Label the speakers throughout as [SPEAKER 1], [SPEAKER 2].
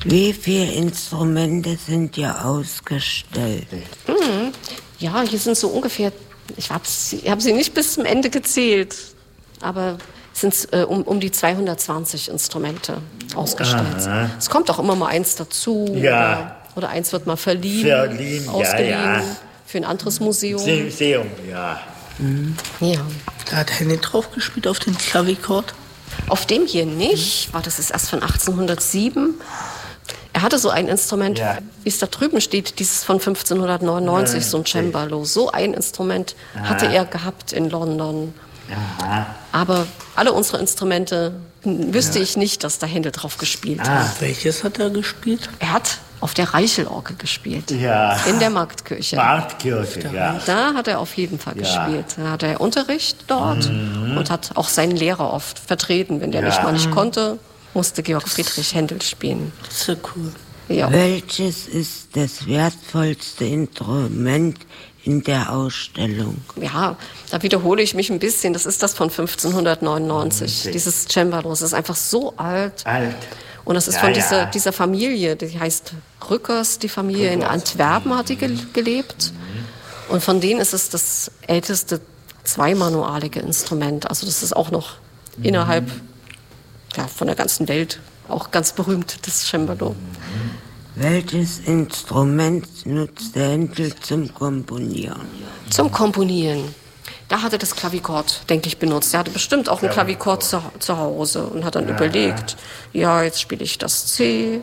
[SPEAKER 1] Wie viele Instrumente sind hier ausgestellt?
[SPEAKER 2] Ja, hier sind so ungefähr, ich habe sie nicht bis zum Ende gezählt, aber es sind um die 220 Instrumente ausgestellt. Aha. Es kommt auch immer mal eins dazu.
[SPEAKER 3] Ja.
[SPEAKER 2] Oder eins wird mal ausgeliehen, für ein anderes Museum.
[SPEAKER 3] Museum, ja.
[SPEAKER 2] Ja.
[SPEAKER 4] Da hat Henny drauf gespielt auf dem Klavichord?
[SPEAKER 2] Auf dem hier nicht, das ist erst von 1807. Er hatte so ein Instrument, wie es da drüben steht, dieses von 1599, so ein Cembalo. So ein Instrument hatte er gehabt in London. Aha. Aber alle unsere Instrumente wüsste ich nicht, dass da Händel drauf gespielt hat.
[SPEAKER 4] Welches hat er gespielt?
[SPEAKER 2] Er hat auf der Reichelorgel gespielt.
[SPEAKER 3] Ja.
[SPEAKER 2] In der Marktkirche.
[SPEAKER 3] Ja.
[SPEAKER 2] Da hat er auf jeden Fall gespielt. Da hat er Unterricht dort und hat auch seinen Lehrer oft vertreten. Wenn der nicht konnte, musste Georg Friedrich Händel spielen.
[SPEAKER 4] Das ist ja cool.
[SPEAKER 2] Ja.
[SPEAKER 1] Welches ist das wertvollste Instrument in der Ausstellung?
[SPEAKER 2] Ja, da wiederhole ich mich ein bisschen. Das ist das von 1599. Dieses Cembalo. Das ist einfach so alt. Und das ist von dieser Familie, die heißt Rückers, die Familie in Antwerpen hat die gelebt. Und von denen ist es das älteste zweimanualige Instrument. Also das ist auch noch innerhalb von der ganzen Welt auch ganz berühmt, das Cembalo.
[SPEAKER 1] Welches Instrument nutzt der Händel zum Komponieren?
[SPEAKER 2] Zum Komponieren. Da hat er das Klavichord, denke ich, benutzt. Er hatte bestimmt auch ein Klavichord zu Hause und hat dann überlegt, jetzt spiele ich das C.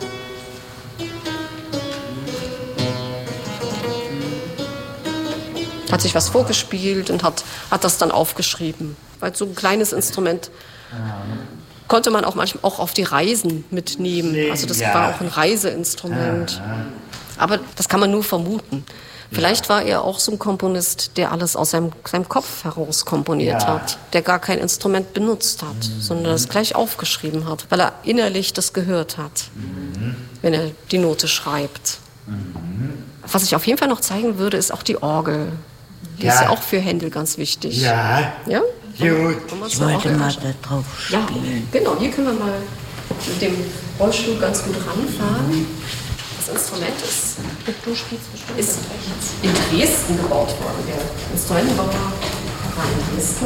[SPEAKER 2] Hat sich was vorgespielt und hat das dann aufgeschrieben. Weil so ein kleines Instrument konnte man auch manchmal auch auf die Reisen mitnehmen. Also das war auch ein Reiseinstrument. Aber das kann man nur vermuten. Vielleicht war er auch so ein Komponist, der alles aus seinem Kopf heraus komponiert hat, der gar kein Instrument benutzt hat, sondern das gleich aufgeschrieben hat, weil er innerlich das gehört hat, wenn er die Note schreibt. Was ich auf jeden Fall noch zeigen würde, ist auch die Orgel. Die ist ja auch für Händel ganz wichtig.
[SPEAKER 3] Ja? Gut.
[SPEAKER 1] Ich wollte mal da drauf spielen.
[SPEAKER 2] Ja, genau. Hier können wir mal mit dem Rollstuhl ganz gut ranfahren. Das Instrument ist in Dresden gebaut worden. Der Instrumentenbauer war ein Dresdner.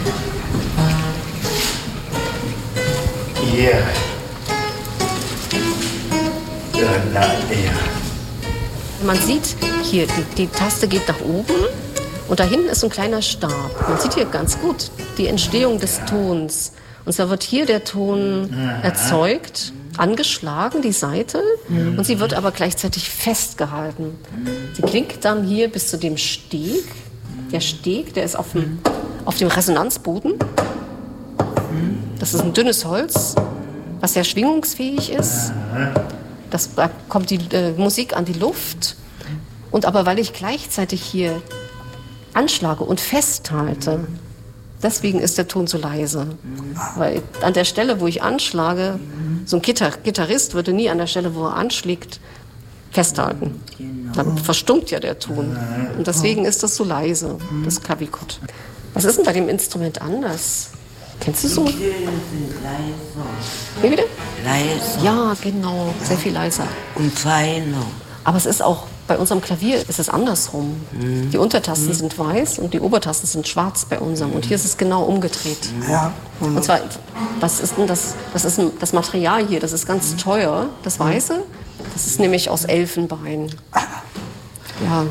[SPEAKER 2] Man sieht hier, die Taste geht nach oben und da hinten ist so ein kleiner Stab. Man sieht hier ganz gut die Entstehung des Tons. Und zwar wird hier der Ton erzeugt, angeschlagen, die Saite, und sie wird aber gleichzeitig festgehalten. Sie klingt dann hier bis zu dem Steg. Der Steg, der ist auf dem Resonanzboden. Das ist ein dünnes Holz, was sehr schwingungsfähig ist. Da kommt die Musik an die Luft. Und aber weil ich gleichzeitig hier anschlage und festhalte, deswegen ist der Ton so leise. Weil an der Stelle, wo ich anschlage, so ein Gitarrist würde nie an der Stelle, wo er anschlägt, festhalten. Dann verstummt ja der Ton. Und deswegen ist das so leise, das Klavichord. Was ist denn bei dem Instrument anders? Kennst du so?
[SPEAKER 1] Die Töne sind leiser.
[SPEAKER 2] Wie bitte?
[SPEAKER 1] Leiser.
[SPEAKER 2] Ja, genau, sehr viel leiser.
[SPEAKER 1] Und feiner.
[SPEAKER 2] Aber es ist auch, bei unserem Klavier ist es andersrum. Die Untertasten sind weiß und die Obertasten sind schwarz bei unserem. Und hier ist es genau umgedreht.
[SPEAKER 4] Ja.
[SPEAKER 2] Und zwar, was ist denn das? Das ist das Material hier, das ist ganz teuer, das Weiße. Das ist nämlich aus Elfenbein. Ja,